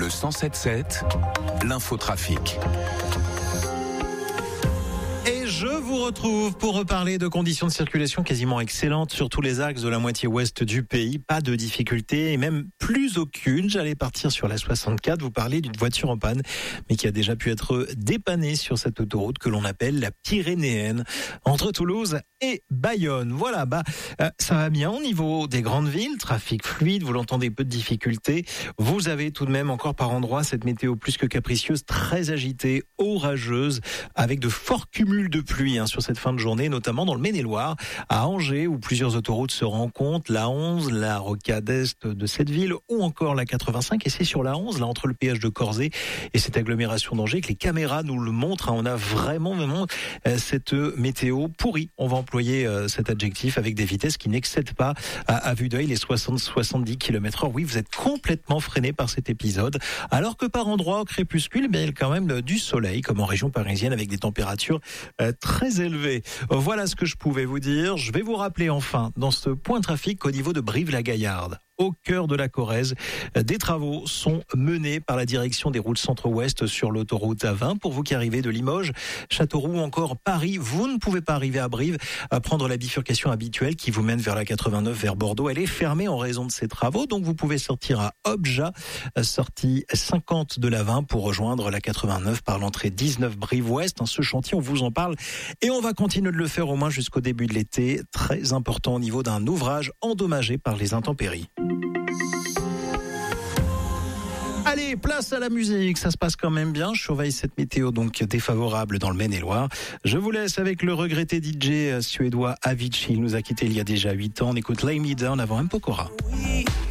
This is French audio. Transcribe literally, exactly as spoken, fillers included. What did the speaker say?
Le cent sept sept, l'infotrafic. Et je vous retrouve pour reparler de conditions de circulation quasiment excellentes sur tous les axes de la moitié ouest du pays. Pas de difficultés et même plus aucune. J'allais partir sur la soixante-quatre, vous parler d'une voiture en panne, mais qui a déjà pu être dépannée sur cette autoroute que l'on appelle la Pyrénéenne, entre Toulouse et Bayonne. Voilà, bah euh, ça va bien au niveau des grandes villes, trafic fluide, vous l'entendez, peu de difficultés. Vous avez tout de même encore par endroits cette météo plus que capricieuse, très agitée, orageuse, avec de forts cumuls de pluie hein, sur cette fin de journée, notamment dans le Maine-et-Loire, à Angers, où plusieurs autoroutes se rencontrent, la onze, la rocade est de cette ville, ou encore la quatre-vingt-cinq, et c'est sur la onze, là, entre le péage de Corzet et cette agglomération d'Angers, que les caméras nous le montrent. Hein, on a vraiment, vraiment euh, cette météo pourrie. On va employer euh, cet adjectif avec des vitesses qui n'excèdent pas, à, à vue d'œil, les soixante à soixante-dix kilomètres heure. Oui, vous êtes complètement freiné par cet épisode, alors que par endroits, au crépuscule, eh bien, il y a quand même du soleil, comme en région parisienne, avec des températures Euh, très élevé. Voilà ce que je pouvais vous dire. Je vais vous rappeler enfin dans ce point trafic qu'au niveau de Brive-la-Gaillarde, au cœur de la Corrèze, des travaux sont menés par la direction des routes centre-ouest sur l'autoroute A vingt. Pour vous qui arrivez de Limoges, Châteauroux ou encore Paris, vous ne pouvez pas arriver à Brive à prendre la bifurcation habituelle qui vous mène vers la quatre-vingt-neuf, vers Bordeaux. Elle est fermée en raison de ces travaux, donc vous pouvez sortir à Objat, sortie cinquante de la vingt, pour rejoindre la quatre-vingt-neuf par l'entrée dix-neuf Brive-Ouest. Ce chantier, on vous en parle et on va continuer de le faire au moins jusqu'au début de l'été. Très important au niveau d'un ouvrage endommagé par les intempéries. Allez, place à la musique, ça se passe quand même bien. Je surveille cette météo donc défavorable dans le Maine-et-Loire. Je vous laisse avec le regretté D J suédois Avicii. Il nous a quittés il y a déjà huit ans. On écoute Lay Me Down avant M. Pokora.